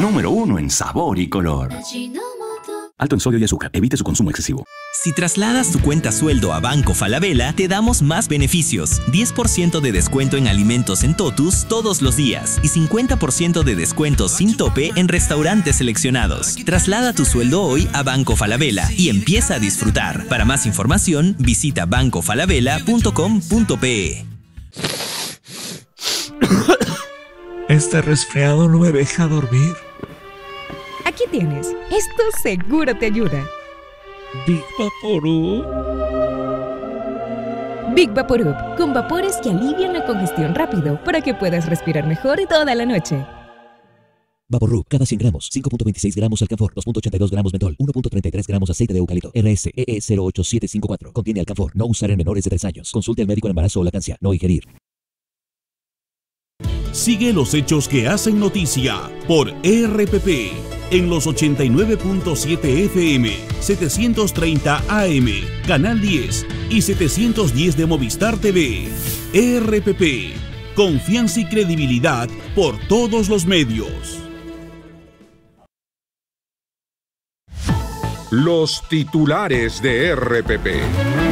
Número 1 en sabor y color. Alto en sodio y azúcar. Evite su consumo excesivo. Si trasladas tu cuenta sueldo a Banco Falabella, te damos más beneficios. 10% de descuento en alimentos en Totus todos los días y 50% de descuento sin tope en restaurantes seleccionados. Traslada tu sueldo hoy a Banco Falabella y empieza a disfrutar. Para más información, visita bancofalabella.com.pe. Este resfriado no me deja dormir. Aquí tienes. Esto seguro te ayuda. Big Vaporub. Big Vaporub, con vapores que alivian la congestión rápido para que puedas respirar mejor toda la noche. Vaporub, cada 100 gramos, 5.26 gramos alcanfor, 2.82 gramos mentol, 1.33 gramos aceite de eucalipto, RSEE 08754. Contiene alcanfor, no usar en menores de 3 años. Consulte al médico en embarazo o lactancia, no ingerir. Sigue los hechos que hacen noticia por RPP en los 89.7 FM, 730 AM, Canal 10 y 710 de Movistar TV. RPP, confianza y credibilidad por todos los medios. Los titulares de RPP.